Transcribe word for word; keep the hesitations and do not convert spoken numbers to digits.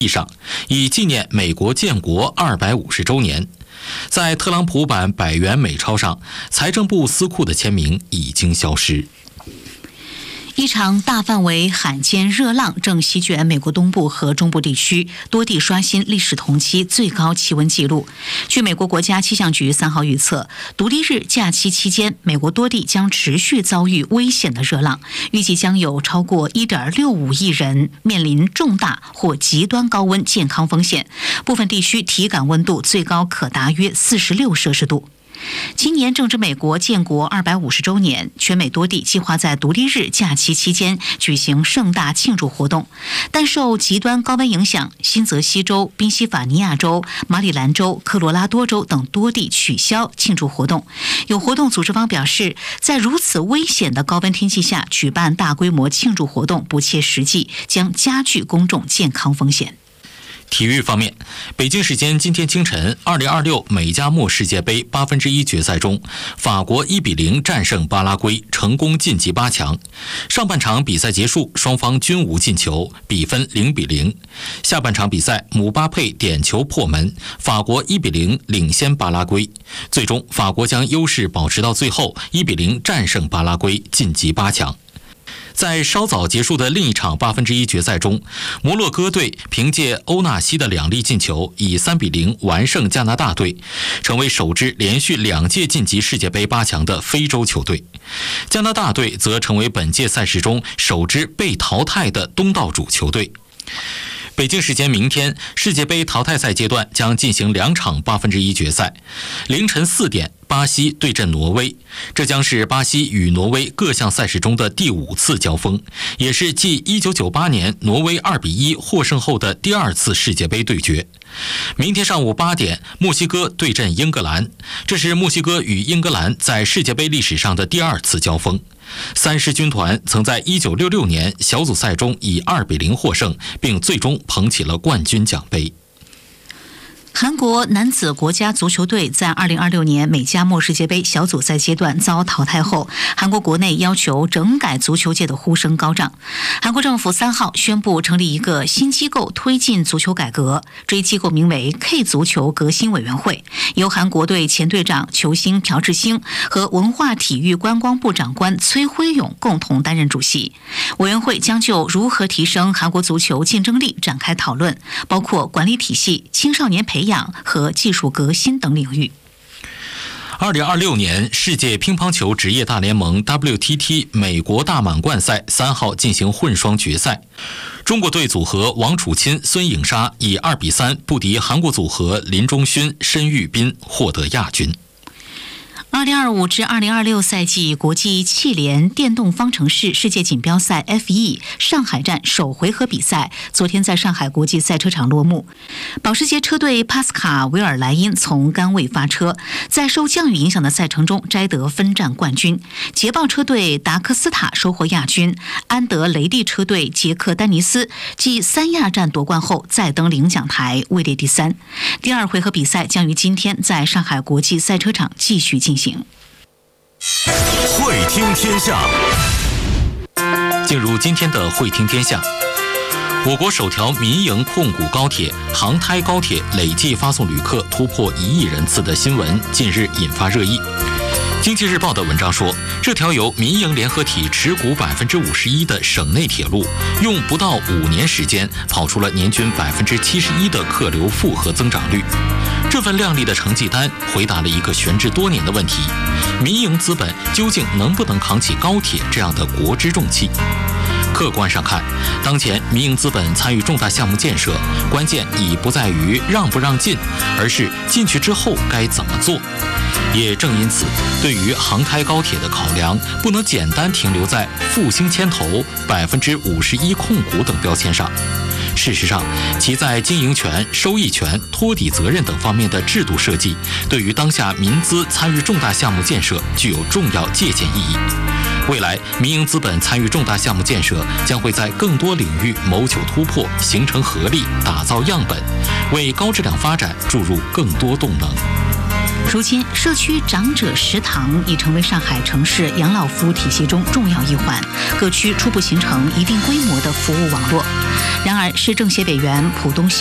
地上，以纪念美国建国二百五十周年。在特朗普版百元美钞上，财政部司库的签名已经消失。 一场大范围罕见热浪正席卷美国东部和中部地区，多地刷新历史同期最高气温纪录。据美国国家气象局三号预测，独立日假期期间，美国多地将持续遭遇危险的热浪，预计将有超过 一点六五亿人面临重大或极端高温健康风险，部分地区体感温度最高可达约四十六摄氏度。今年正值美国建国二百五十周年，全美多地计划在独立日假期期间举行盛大庆祝活动，但受极端高温影响，新泽西州、宾夕法尼亚州、马里兰州、科罗拉多州等多地取消庆祝活动。有活动组织方表示，在如此危险的高温天气下举办大规模庆祝活动不切实际，将加剧公众健康风险。 体育方面，北京时间今天清晨，二零二六美加墨世界杯八分之一决赛中，法国一比零战胜巴拉圭，成功晋级八强。上半场比赛结束，双方均无进球，比分零比零。下半场比赛，姆巴佩点球破门，法国一比零领先巴拉圭。最终，法国将优势保持到最后，一比零战胜巴拉圭，晋级八强。在稍早结束的另一场八分之一决赛中，摩洛哥队凭借欧纳西的两粒进球，以三比零完胜加拿大队，成为首支连续两届晋级世界杯八强的非洲球队。加拿大队则成为本届赛事中首支被淘汰的东道主球队。北京时间明天，世界杯淘汰赛阶段将进行两场八分之一决赛。凌晨四点，巴西对阵挪威，这将是巴西与挪威各项赛事中的第五次交锋，也是继一九九八年挪威二比一获胜后的第二次世界杯对决。明天上午八点，墨西哥对阵英格兰，这是墨西哥与英格兰在世界杯历史上的第二次交锋。三狮军团曾在一九六六年小组赛中以二比零获胜，并最终捧起了冠军奖杯。 韩国男子国家足球队在二零二六年美加墨世界杯小组赛阶段遭淘汰后，韩国国内要求整改足球界的呼声高涨。韩国政府三号宣布成立一个新机构推进足球改革，这一机构名为 K 足球革新委员会，由韩国队前队长球星朴智星和文化体育观光部长官崔辉勇共同担任主席。委员会将就如何提升韩国足球竞争力展开讨论，包括管理体系、青少年培养培养和技术革新等领域。 二零二六年世界乒乓球职业大联盟 W T T 美国大满贯赛三号进行混双决赛，中国队组合王楚钦、孙颖莎以二比三不敌韩国组合林钟勋、申玉彬，获得亚军。 二零二五至二零二六赛季国际汽联电动方程式世界锦标赛 F 一 上海站首回合比赛昨天在上海国际赛车场落幕。保时捷车队帕斯卡维尔莱因从杆位发车，在受降雨影响的赛程中摘得分站冠军。捷豹车队达克斯塔收获亚军，安德雷蒂车队杰克丹尼斯继三亚站夺冠后再登领奖台，位列第三。第二回合比赛将于今天在上海国际赛车场继续进行。 会听天下， 进入今天的会听天下。我国首条民营控股高铁杭台高铁累计发送旅客突破一亿人次的新闻，近日引发热议。经济日报的文章说，这条由民营联合体持股百分之五十一的省内铁路，用不到五年时间跑出了年均百分之七十一的客流复合增长率。这份亮丽的成绩单回答了一个悬置多年的问题：民营资本究竟能不能扛起高铁这样的国之重器？客观上看，当前民营资本参与重大项目建设，关键已不在于让不让进，而是进去之后该怎么做。也正因此，对于杭台高铁的考量，不能简单停留在复兴牵头、百分之五十一控股等标签上。事实上，其在经营权、收益权、托底责任等方面的制度设计，对于当下民资参与重大项目建设具有重要借鉴意义。未来，民营资本参与重大项目建设，将会在更多领域谋求突破，形成合力，打造样本，为高质量发展注入更多动能。 如今，社区长者食堂已成为上海城市养老服务体系中重要一环，各区初步形成一定规模的服务网络。然而，市政协委员浦东